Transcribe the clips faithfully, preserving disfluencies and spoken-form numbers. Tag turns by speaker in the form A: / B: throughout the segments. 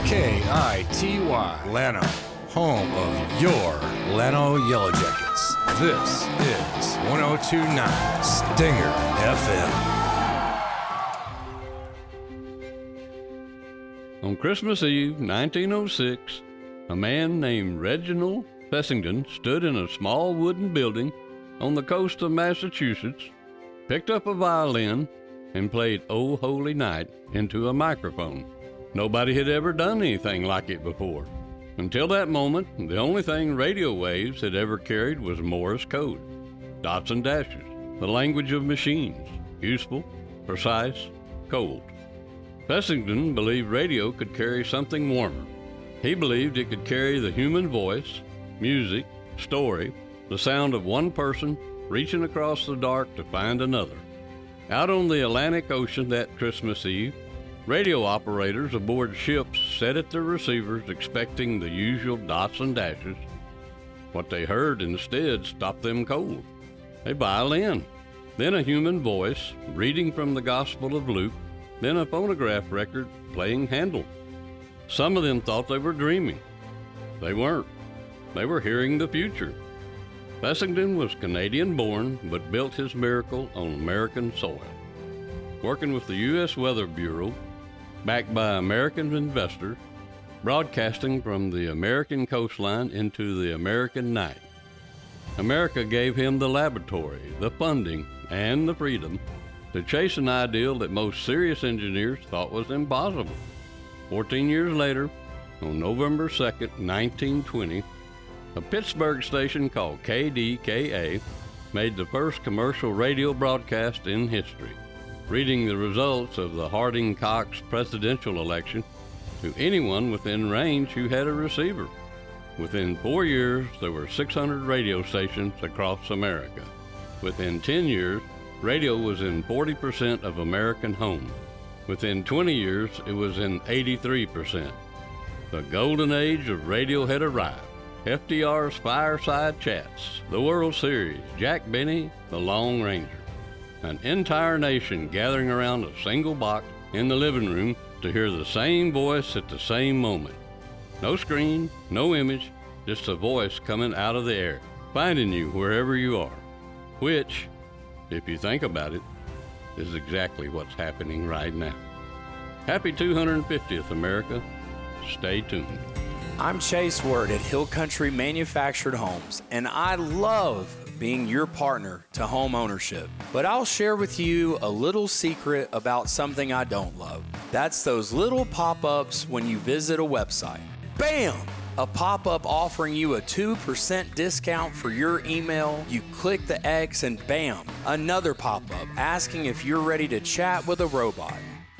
A: K I T Y, Llano, home of your Llano Yellow Jackets. This is one oh two point nine Stinger F M.
B: On Christmas Eve, nineteen oh six, a man named Reginald Fessenden stood in a small wooden building on the coast of Massachusetts, picked up a violin, and played "O Holy Night" into a microphone. Nobody had ever done anything like it before. Until that moment, the only thing radio waves had ever carried was Morse code, dots and dashes, the language of machines, useful, precise, cold. Fessenden believed radio could carry something warmer. He believed it could carry the human voice, music, story, the sound of one person reaching across the dark to find another. Out on the Atlantic Ocean that Christmas Eve, radio operators aboard ships sat at their receivers expecting the usual dots and dashes. What they heard instead stopped them cold. A violin, then a human voice reading from the Gospel of Luke, then a phonograph record playing Handel. Some of them thought they were dreaming. They weren't. They were hearing the future. Fessenden was Canadian-born, but built his miracle on American soil. Working with the U S Weather Bureau, backed by American investors, broadcasting from the American coastline into the American night. America gave him the laboratory, the funding, and the freedom to chase an ideal that most serious engineers thought was impossible. Fourteen years later, on November second, nineteen twenty, a Pittsburgh station called K D K A made the first commercial radio broadcast in history, reading the results of the Harding-Cox presidential election to anyone within range who had a receiver. Within four years, there were six hundred radio stations across America. Within ten years, radio was in forty percent of American homes. Within twenty years, it was in eighty-three percent. The golden age of radio had arrived. F D R's Fireside Chats, the World Series, Jack Benny, the Lone Ranger. An entire nation gathering around a single box in the living room to hear the same voice at the same moment. No screen, no image, just a voice coming out of the air, finding you wherever you are. Which, if you think about it, is exactly what's happening right now. Happy two hundred fiftieth, America. Stay tuned.
C: I'm Chase Word at Hill Country Manufactured Homes, and I love being your partner to home ownership. But I'll share with you a little secret about something I don't love. That's those little pop-ups when you visit a website. Bam! A pop-up offering you a two percent discount for your email. You click the X and bam, another pop-up asking if you're ready to chat with a robot.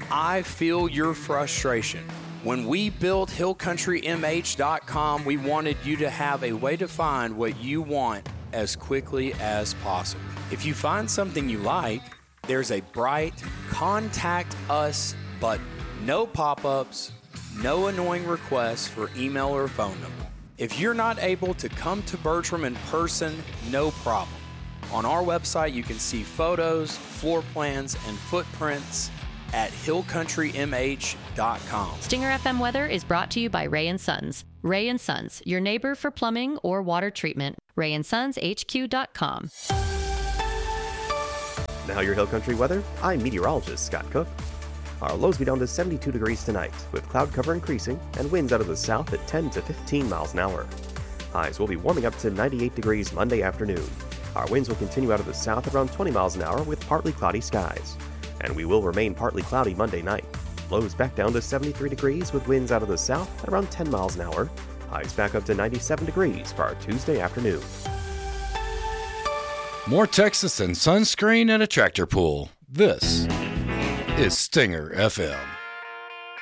C: I feel your frustration. When we built hill country m h dot com, we wanted you to have a way to find what you want as quickly as possible. If you find something you like, there's a bright Contact Us button. No pop-ups, no annoying requests for email or phone number. If you're not able to come to Bertram in person, no problem. On our website, you can see photos, floor plans, and footprints at hill country m h dot com.
D: Stinger F M weather is brought to you by Ray and Sons. Ray and Sons, your neighbor for plumbing or water treatment. ray and sons h q dot com.
E: Now your Hill Country weather, I'm meteorologist Scott Cook. Our lows be down to seventy-two degrees tonight, with cloud cover increasing and winds out of the south at ten to fifteen miles an hour. Highs will be warming up to ninety-eight degrees Monday afternoon. Our winds will continue out of the south around twenty miles an hour with partly cloudy skies. And we will remain partly cloudy Monday night. Lows back down to seventy-three degrees with winds out of the south at around ten miles an hour. Highs back up to ninety-seven degrees for our Tuesday afternoon.
A: More Texas than sunscreen and a tractor pull. This is Stinger F M.